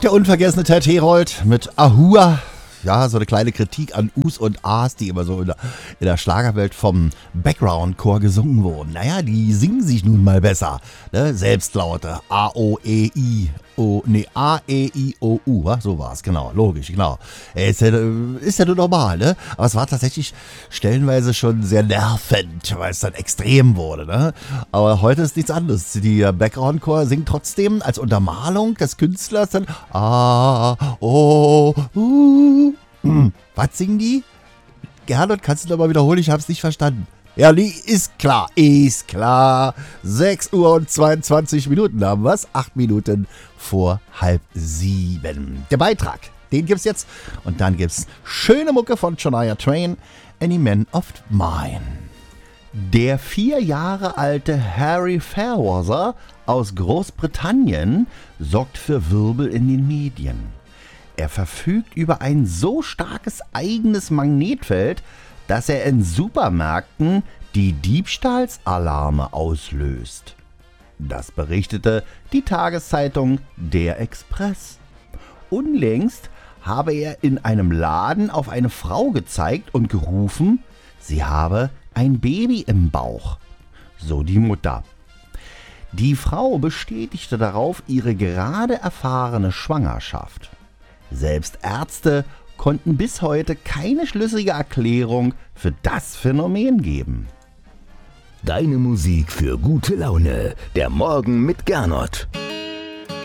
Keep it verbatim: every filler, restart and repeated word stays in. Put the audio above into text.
Der unvergessene Ted Herold mit Ahua. Ja, so eine kleine Kritik an Us und As, die immer so in der, in der Schlagerwelt vom Background-Chor gesungen wurden. Naja, die singen sich nun mal besser. Ne? Selbstlaute. A, O, E, I, O, nee, A, E, I, O, U. wa? So war es, genau, logisch, genau. Ist ja, ist ja nur normal, ne? Aber es war tatsächlich stellenweise schon sehr nervend, weil es dann extrem wurde, ne? Aber heute ist nichts anderes. Die Background-Chor singt trotzdem als Untermalung des Künstlers dann A, O, U. Hm, was singen die? Gernot, kannst du noch mal wiederholen? Ich hab's nicht verstanden. Ja, nee, ist klar, ist klar. sechs Uhr und zweiundzwanzig Minuten haben wir's. acht Minuten vor halb sieben. Der Beitrag, den gibt's jetzt. Und dann gibt's schöne Mucke von Shania Twain, Any Man of Mine. Der vier Jahre alte Harry Fairweather aus Großbritannien sorgt für Wirbel in den Medien. Er verfügt über ein so starkes eigenes Magnetfeld, dass er in Supermärkten die Diebstahlsalarme auslöst. Das berichtete die Tageszeitung Der Express. Unlängst habe er in einem Laden auf eine Frau gezeigt und gerufen, sie habe ein Baby im Bauch. So die Mutter. Die Frau bestätigte darauf ihre gerade erfahrene Schwangerschaft. Selbst Ärzte konnten bis heute keine schlüssige Erklärung für das Phänomen geben. Deine Musik für gute Laune. Der Morgen mit Gernot.